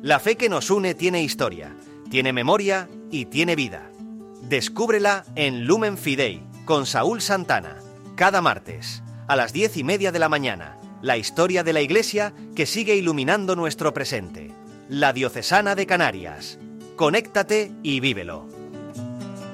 La fe que nos une tiene historia, tiene memoria y tiene vida. Descúbrela en Lumen Fidei, con Saúl Santana, cada martes, a las 10:30 de la mañana. La historia de la Iglesia que sigue iluminando nuestro presente. La Diocesana de Canarias. Conéctate y vívelo.